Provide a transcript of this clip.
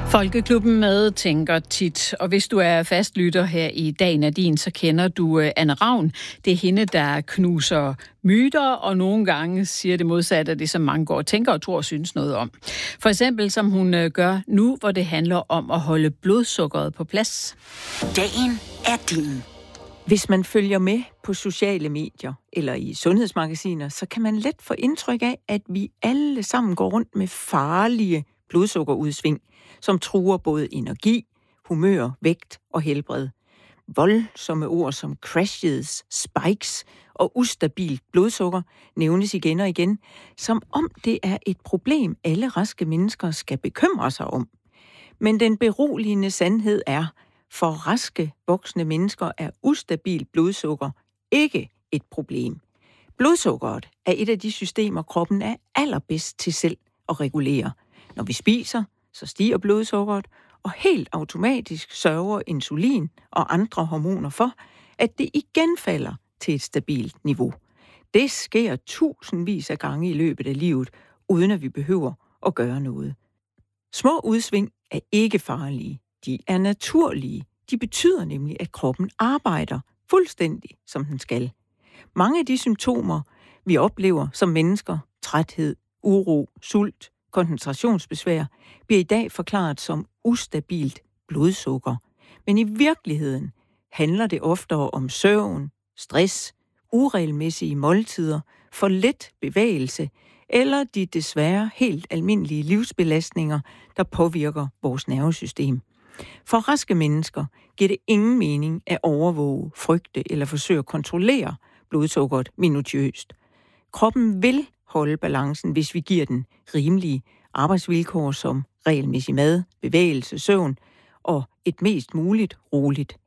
Folkeklubben med tænker tit, og hvis du er fastlytter her i Dagen er din, så kender du Anne Ravn. Det er hende, der knuser myter, og nogle gange siger det modsatte af det, som mange går og tænker og tror og synes noget om. For eksempel som hun gør nu, hvor det handler om at holde blodsukkeret på plads. Dagen er din. Hvis man følger med på sociale medier eller i sundhedsmagasiner, så kan man let få indtryk af, at vi alle sammen går rundt med farlige blodsukkerudsving, som truer både energi, humør, vægt og helbred. Voldsomme ord som crashes, spikes og ustabilt blodsukker nævnes igen og igen, som om det er et problem, alle raske mennesker skal bekymre sig om. Men den beroligende sandhed er, for raske voksne mennesker er ustabilt blodsukker ikke et problem. Blodsukkeret er et af de systemer, kroppen er allerbedst til selv at regulere. Når vi spiser, så stiger blodsukkeret, og helt automatisk sørger insulin og andre hormoner for, at det igen falder til et stabilt niveau. Det sker tusindvis af gange i løbet af livet, uden at vi behøver at gøre noget. Små udsving er ikke farlige. De er naturlige. De betyder nemlig, at kroppen arbejder fuldstændig, som den skal. Mange af de symptomer, vi oplever som mennesker, træthed, uro, sult, koncentrationsbesvær, bliver i dag forklaret som ustabilt blodsukker. Men i virkeligheden handler det oftere om søvn, stress, uregelmæssige måltider, for let bevægelse eller de desværre helt almindelige livsbelastninger, der påvirker vores nervesystem. For raske mennesker giver det ingen mening at overvåge, frygte eller forsøge at kontrollere blodsukkeret minutiøst. Kroppen vil holde balancen, hvis vi giver den rimelige arbejdsvilkår som regelmæssig mad, bevægelse, søvn og et mest muligt roligt